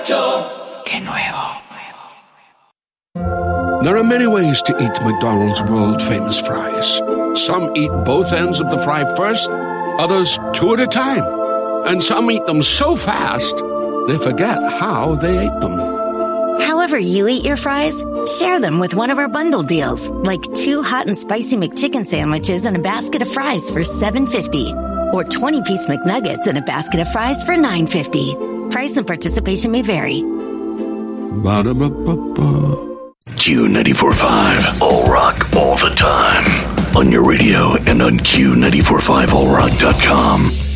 ¡Qué nuevo! There are many ways to eat McDonald's world-famous fries. Some eat both ends of the fry first, others two at a time. And some eat them so fast, they forget how they ate them. However you eat your fries, share them with one of our bundle deals, like 2 hot and spicy McChicken sandwiches and a basket of fries for $7.50, or 20-piece McNuggets and a basket of fries for $9.50. Price and participation may vary. Ba-da-ba-ba-ba. Q94.5, all rock, all the time. On your radio and on Q945allrock.com.